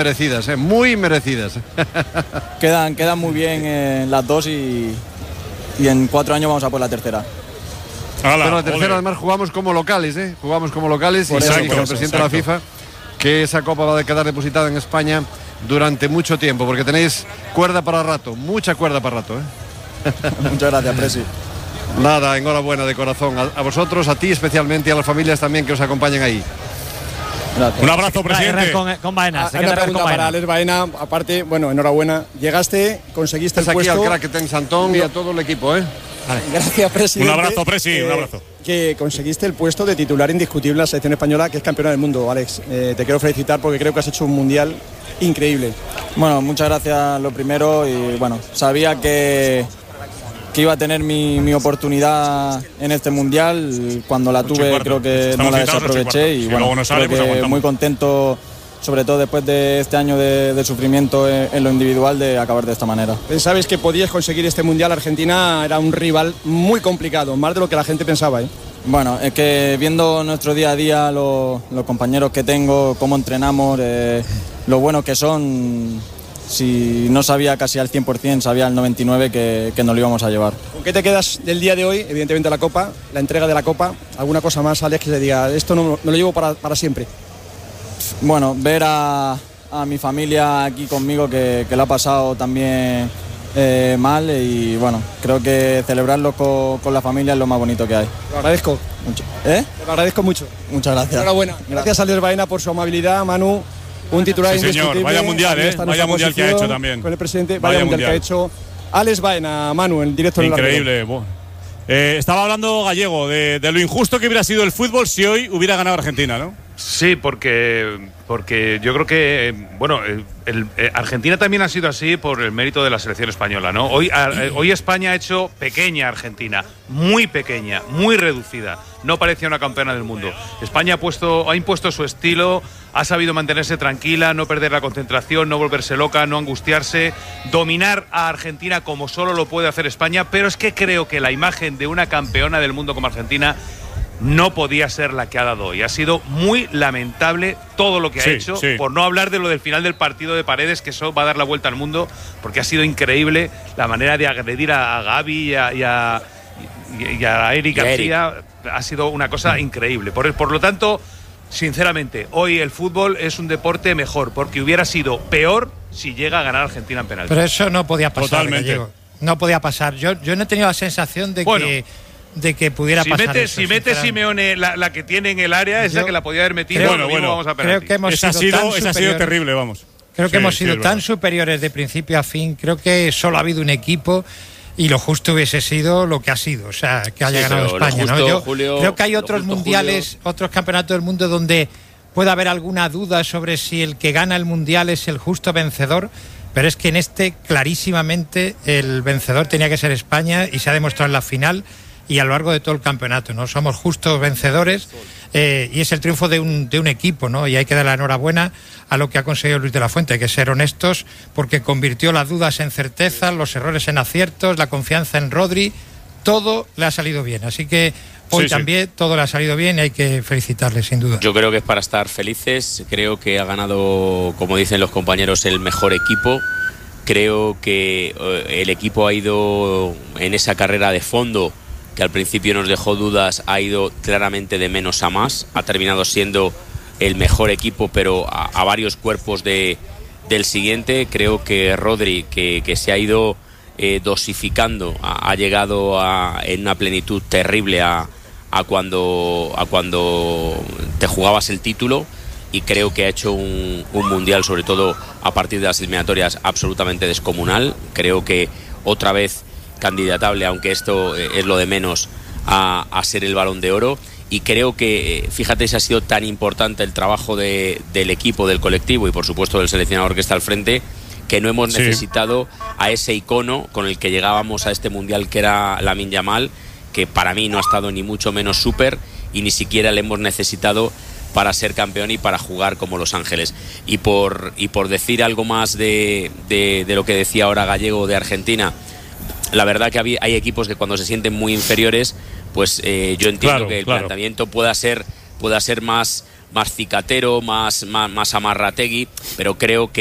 merecidas, muy merecidas. Quedan muy bien las dos y en 4 años vamos a por la tercera. Pero la tercera además jugamos como locales, jugamos como locales y ya dijo el presidente de la FIFA que esa copa va a quedar depositada en España durante mucho tiempo, porque tenéis cuerda para rato, mucha cuerda para rato. Muchas gracias, Presi. Nada, enhorabuena de corazón a vosotros, a ti especialmente y a las familias también que os acompañan ahí. Gracias. Un abrazo, presidente. Con Baena. Una pregunta para Alex Baena. Aparte, bueno, enhorabuena. Llegaste, conseguiste el puesto. Aquí al crack Ten Santón y a todo el equipo, Vale. Gracias, presidente. Un abrazo, Presi, un abrazo. Que conseguiste el puesto de titular indiscutible en la selección española, que es campeona del mundo, Alex. Te quiero felicitar porque creo que has hecho un mundial increíble. Bueno, muchas gracias lo primero y bueno, sabía que iba a tener mi oportunidad en este mundial. Cuando la tuve creo que no la desaproveché y bueno, creo que muy contento, sobre todo después de este año de sufrimiento en lo individual, de acabar de esta manera. Pensabais que podías conseguir este mundial. Argentina era un rival muy complicado, más de lo que la gente pensaba, Bueno, es que viendo nuestro día a día, los compañeros que tengo, cómo entrenamos, lo buenos que son, si no sabía casi al 100%, sabía al 99% que nos lo íbamos a llevar. ¿Con qué te quedas del día de hoy? Evidentemente la Copa, la entrega de la Copa. ¿Alguna cosa más, Alex, que se diga, esto no lo llevo para siempre? Bueno, ver a mi familia aquí conmigo que lo ha pasado también mal y bueno, creo que celebrarlo con la familia es lo más bonito que hay. Lo agradezco mucho. Te lo agradezco mucho. Muchas gracias. Enhorabuena. Gracias a Alex Baena por su amabilidad. Manu, un titular indiscutible. Señor, vaya mundial, vaya mundial que ha hecho también. Con el presidente, vaya mundial que ha hecho Alex Baena, Manu, en directo. Increíble. Estaba hablando Gallego de lo injusto que hubiera sido el fútbol si hoy hubiera ganado Argentina, ¿no? Sí, porque yo creo que Argentina también ha sido así por el mérito de la selección española, ¿no? Hoy España ha hecho pequeña a Argentina, muy pequeña, muy reducida. No parecía una campeona del mundo. España ha impuesto su estilo, ha sabido mantenerse tranquila, no perder la concentración, no volverse loca, no angustiarse, dominar a Argentina como solo lo puede hacer España, pero es que creo que la imagen de una campeona del mundo como Argentina no podía ser la que ha dado hoy. Ha sido muy lamentable todo lo que ha hecho, por no hablar de lo del final del partido de Paredes, que eso va a dar la vuelta al mundo, porque ha sido increíble la manera de agredir a Gavi y a Eric García. Ha sido una cosa increíble. Por lo tanto, sinceramente, hoy el fútbol es un deporte mejor, porque hubiera sido peor si llega a ganar Argentina en penalti. Pero eso no podía pasar. Totalmente. Gallego. No podía pasar. Yo no he tenido la sensación de que pudiera pasar eso, si mete Simeone la que tiene en el área, esa que la podía haber metido, vamos a penalti. Creo que hemos ha sido terrible, vamos. Creo que hemos sido tan superiores de principio a fin. Creo que solo ha habido un equipo y lo justo hubiese sido lo que ha sido, o sea, que haya ganado España, justo, ¿no? Yo Julio, creo que hay otros mundiales, otros campeonatos del mundo donde puede haber alguna duda sobre si el que gana el mundial es el justo vencedor, pero es que en este clarísimamente el vencedor tenía que ser España y se ha demostrado en la final y a lo largo de todo el campeonato, ¿no? Somos justos vencedores y es el triunfo de un equipo, ¿no? Y hay que dar la enhorabuena a lo que ha conseguido Luis de la Fuente. Hay que ser honestos porque convirtió las dudas en certezas, los errores en aciertos, la confianza en Rodri, todo le ha salido bien. Así que hoy también todo le ha salido bien y hay que felicitarle, sin duda. Yo creo que es para estar felices. Creo que ha ganado, como dicen los compañeros, el mejor equipo. Creo que el equipo ha ido en esa carrera de fondo, que al principio nos dejó dudas, ha ido claramente de menos a más. Ha terminado siendo el mejor equipo, pero a varios cuerpos del siguiente. Creo que Rodri, que se ha ido dosificando, ha llegado en una plenitud terrible a cuando te jugabas el título, y creo que ha hecho un mundial, sobre todo a partir de las eliminatorias, absolutamente descomunal. Creo que otra vez candidatable, aunque esto es lo de menos, a ser el Balón de Oro. Y creo que, fíjate si ha sido tan importante el trabajo del equipo, del colectivo y por supuesto del seleccionador que está al frente, que no hemos necesitado a ese icono con el que llegábamos a este mundial, que era Lamine Yamal, que para mí no ha estado ni mucho menos súper, y ni siquiera le hemos necesitado para ser campeón y para jugar como Los Ángeles. Y por decir algo más de lo que decía ahora Gallego de Argentina, la verdad que hay equipos que cuando se sienten muy inferiores, pues yo entiendo que el planteamiento pueda ser más más cicatero, más amarrategui, pero creo